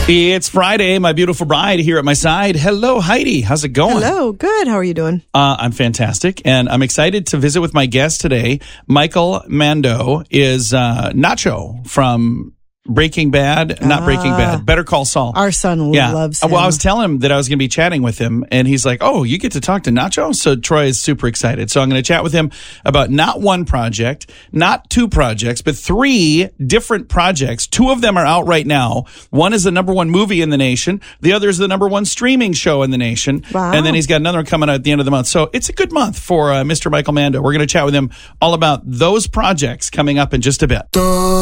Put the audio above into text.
It's Friday, my beautiful bride here at my side. Hello, Heidi. How's it going? Hello, good. How are you doing? I'm fantastic, and I'm excited to visit with my guest today. Michael Mando is Nacho from Breaking Bad, not Breaking Bad, Better Call Saul. Our son loves him. Well, I was telling him that I was going to be chatting with him, and he's like, oh, you get to talk to Nacho? So Troy is super excited. So I'm going to chat with him about not one project, not two projects, but three different projects. Two of them are out right now. One is the #1 movie in the nation. The other is the #1 streaming show in the nation. Wow. And then he's got another one coming out at the end of the month. So it's a good month for Mr. Michael Mando. We're going to chat with him all about those projects coming up in just a bit.